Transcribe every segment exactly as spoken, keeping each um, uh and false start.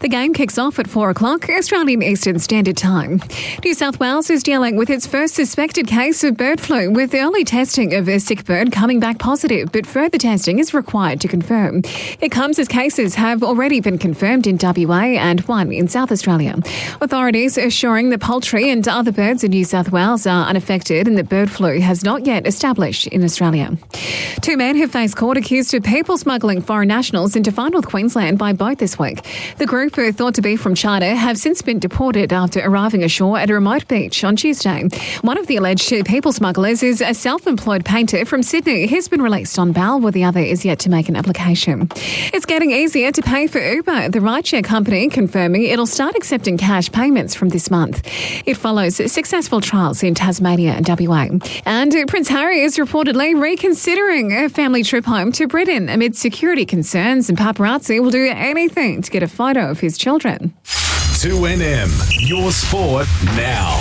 The game kicks off at four o'clock Australian Eastern Standard Time. New South Wales is dealing with its first suspected case of bird flu, with early testing of a sick bird coming back positive, but further testing is required to confirm. It comes as cases have already been confirmed in W A and one in South Australia. Authorities are assuring the poultry and other birds in New South Wales are unaffected and that bird flu has not yet established in Australia. Two men have faced court accused of people smuggling foreign nationals into far north Queensland by boat this week. The group, who are thought to be from China, have since been deported after arriving ashore at a remote beach on Tuesday. One of the alleged people smugglers is a self-employed painter from Sydney. He's been released on bail, while the other is yet to make an application. It's getting easier to pay for Uber, the rideshare company confirming it'll start accepting cash payments from this month. It follows successful trials in Tasmania and W A. And Prince Harry is reportedly reconsidering a family trip home to Britain amid security concerns, and paparazzi will do anything to get a photo of his children. two N M, your sport now.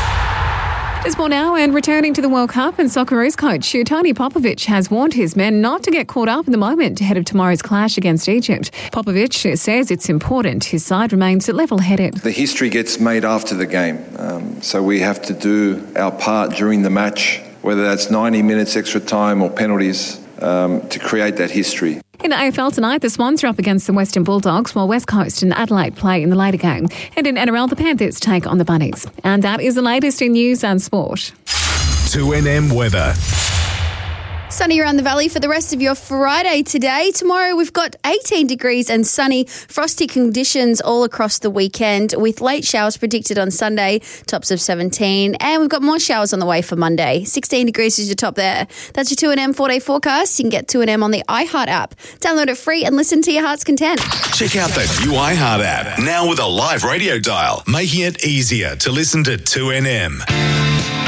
It's more now, and returning to the World Cup, and Socceroos coach Tony Popovic has warned his men not to get caught up in the moment ahead of tomorrow's clash against Egypt. Popovic says it's important his side remains level-headed. The history gets made after the game, um, so we have to do our part during the match, whether that's ninety minutes extra time or penalties, um, to create that history. In the A F L tonight, the Swans are up against the Western Bulldogs, while West Coast and Adelaide play in the later game. And in N R L, the Panthers take on the Bunnies. And that is the latest in news and sport. two N M weather. Sunny around the valley for the rest of your Friday today. Tomorrow we've got eighteen degrees and sunny, frosty conditions all across the weekend, with late showers predicted on Sunday, tops of seventeen. And we've got more showers on the way for Monday. sixteen degrees is your top there. That's your two N M four-day forecast. You can get two N M on the iHeart app. Download it free and listen to your heart's content. Check out the new iHeart app, now with a live radio dial, making it easier to listen to two N M.